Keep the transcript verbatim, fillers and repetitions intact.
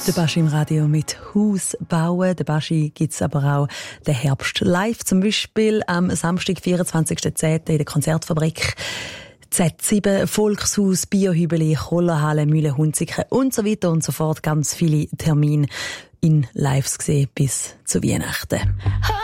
Der Baschi im Radio mit Haus bauen. Der Baschi gibt's aber auch den Herbst live. Zum Beispiel am Samstag, vierundzwanzigsten zehnten in der Konzertfabrik Z sieben, Volkshaus, Biohübeli, Kollerhalle, Mühle, Hunziken und so weiter und so fort. Ganz viele Termine in Lives gesehen bis zu Weihnachten.